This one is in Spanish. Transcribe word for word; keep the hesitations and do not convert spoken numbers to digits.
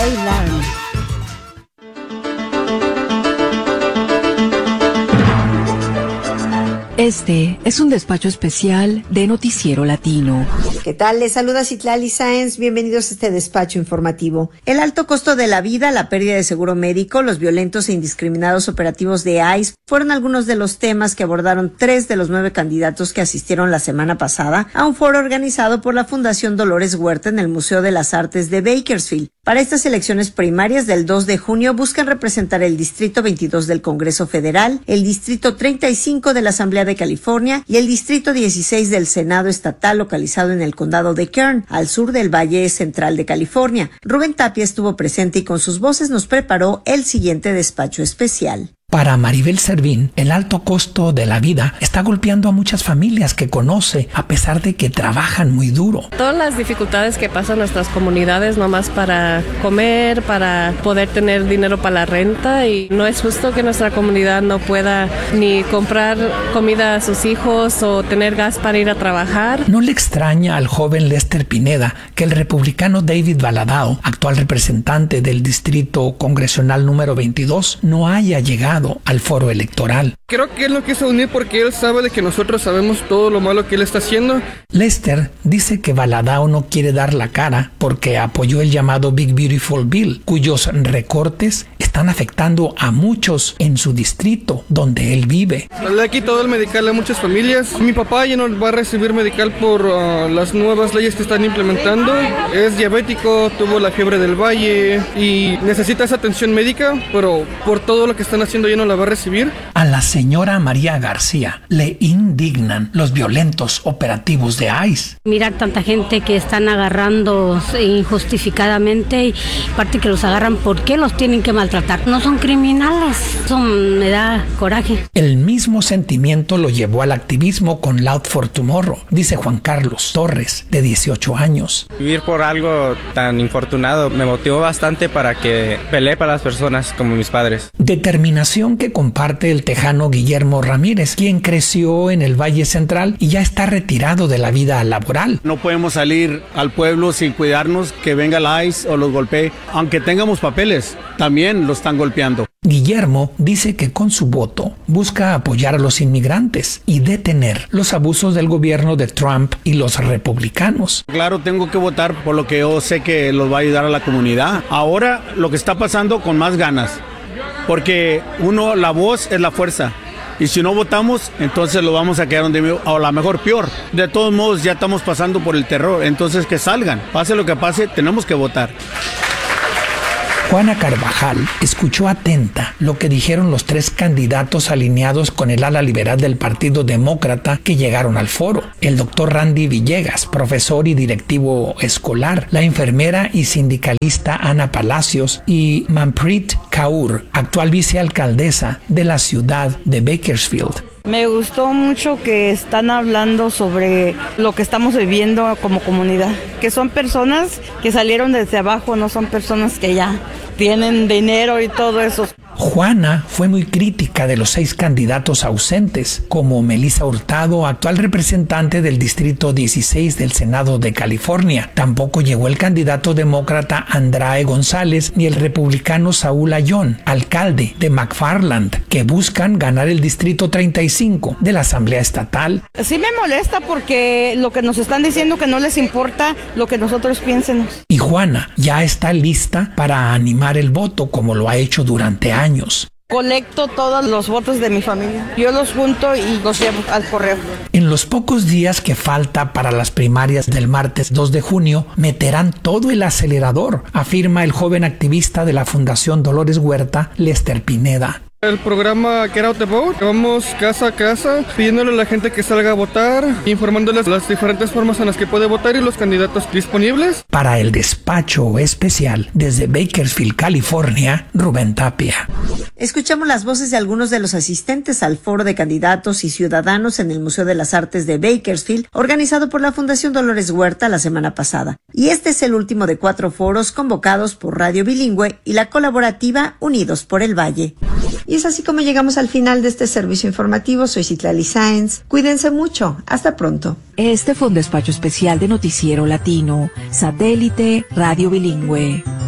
Larry. Este es un despacho especial de Noticiero Latino. ¿Qué tal? Les saluda Citlali Sáenz. Bienvenidos a este despacho informativo. El alto costo de la vida, la pérdida de seguro médico, los violentos e indiscriminados operativos de I C E fueron algunos de los temas que abordaron tres de los nueve candidatos que asistieron la semana pasada a un foro organizado por la Fundación Dolores Huerta en el Museo de las Artes de Bakersfield. Para estas elecciones primarias del dos de junio buscan representar el Distrito veintidós del Congreso Federal, el Distrito treinta y cinco de la Asamblea de California y el Distrito dieciséis del Senado Estatal localizado en el condado de Kern, al sur del Valle Central de California. Rubén Tapia estuvo presente y con sus voces nos preparó el siguiente despacho especial. Para Maribel Servín, el alto costo de la vida está golpeando a muchas familias que conoce, a pesar de que trabajan muy duro. Todas las dificultades que pasan nuestras comunidades nomás para comer, para poder tener dinero para la renta, y no es justo que nuestra comunidad no pueda ni comprar comida a sus hijos o tener gas para ir a trabajar. No le extraña al joven Lester Pineda que el republicano David Valadao, actual representante del distrito congresional número veintidós, no haya llegado al foro electoral. Creo que él no quiso unir porque él sabe de que nosotros sabemos todo lo malo que él está haciendo. Lester dice que Valadao no quiere dar la cara porque apoyó el llamado Big Beautiful Bill, cuyos recortes están afectando a muchos en su distrito donde él vive. Le ha quitado el medical a muchas familias. Mi papá ya no va a recibir medical por uh, las nuevas leyes que están implementando. Es diabético, tuvo la fiebre del valle y necesita esa atención médica, pero por todo lo que están haciendo ya no la va a recibir. A la señora María García le indignan los violentos operativos de I C E. Mirar tanta gente que están agarrando injustificadamente y aparte que los agarran, ¿por qué los tienen que maltratar? No son criminales, eso me da coraje. El mismo sentimiento lo llevó al activismo con Loud for Tomorrow, dice Juan Carlos Torres, de dieciocho años. Vivir por algo tan infortunado me motivó bastante para que pelee para las personas como mis padres. Determinación que comparte el tejano Guillermo Ramírez, quien creció en el Valle Central y ya está retirado de la vida laboral. No podemos salir al pueblo sin cuidarnos que venga la I C E o los golpee, aunque tengamos papeles, también lo están golpeando. Guillermo dice que con su voto busca apoyar a los inmigrantes y detener los abusos del gobierno de Trump y los republicanos. Claro, tengo que votar por lo que yo sé que los va a ayudar a la comunidad. Ahora lo que está pasando con más ganas, porque uno, la voz es la fuerza. Y si no votamos, entonces lo vamos a quedar donde, o a lo mejor peor. De todos modos, ya estamos pasando por el terror, entonces que salgan. Pase lo que pase, tenemos que votar. Juana Carvajal escuchó atenta lo que dijeron los tres candidatos alineados con el ala liberal del Partido Demócrata que llegaron al foro. El doctor Randy Villegas, profesor y directivo escolar, la enfermera y sindicalista Ana Palacios y Manpreet Kaur, actual vicealcaldesa de la ciudad de Bakersfield. Me gustó mucho que están hablando sobre lo que estamos viviendo como comunidad, que son personas que salieron desde abajo, no son personas que ya tienen dinero y todo eso. Juana fue muy crítica de los seis candidatos ausentes, como Melissa Hurtado, actual representante del Distrito dieciséis del Senado de California. Tampoco llegó el candidato demócrata Andrae González ni el republicano Saúl Ayón, alcalde de McFarland, que buscan ganar el Distrito treinta y cinco de la Asamblea Estatal. Sí me molesta porque lo que nos están diciendo que no les importa lo que nosotros piensemos. Y Juana ya está lista para animar el voto como lo ha hecho durante años. años. Colecto todos los votos de mi familia. Yo los junto y los llevo al correo. En los pocos días que falta para las primarias del martes dos de junio, meterán todo el acelerador, afirma el joven activista de la Fundación Dolores Huerta, Lester Pineda. El programa Get Out the Vote, vamos casa a casa pidiéndole a la gente que salga a votar, informándoles las diferentes formas en las que puede votar y los candidatos disponibles. Para el despacho especial desde Bakersfield, California, Rubén Tapia. Escuchamos las voces de algunos de los asistentes al foro de candidatos y ciudadanos en el Museo de las Artes de Bakersfield, organizado por la Fundación Dolores Huerta la semana pasada. Y este es el último de cuatro foros convocados por Radio Bilingüe y la colaborativa Unidos por el Valle. Y es así como llegamos al final de este servicio informativo. Soy Citlali Sáenz. Cuídense mucho. Hasta pronto. Este fue un despacho especial de Noticiero Latino, Satélite Radio Bilingüe.